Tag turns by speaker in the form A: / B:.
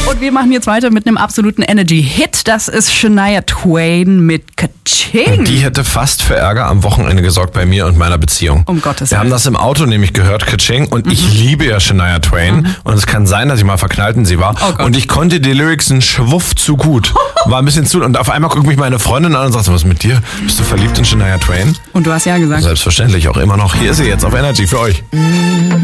A: Und wir machen jetzt weiter mit einem absoluten Energy-Hit. Das ist Shania Twain mit Ka-Ching.
B: Die hätte fast für Ärger am Wochenende gesorgt bei mir und meiner Beziehung.
A: Um Gottes
B: Wir
A: Willen.
B: haben das im Auto nämlich gehört, Ka-Ching. Und ich liebe ja Shania Twain. Und es kann sein, dass ich mal verknallt in sie war.
A: Oh Gott.
B: Und ich konnte die Lyrics einen Schwuff zu gut. War ein bisschen zu. Und auf einmal guckt mich meine Freundin an und sagt, was ist mit dir? Bist du verliebt in Shania Twain?
A: Und du hast ja gesagt.
B: Selbstverständlich, auch immer noch. Hier ist sie jetzt auf Energy für euch.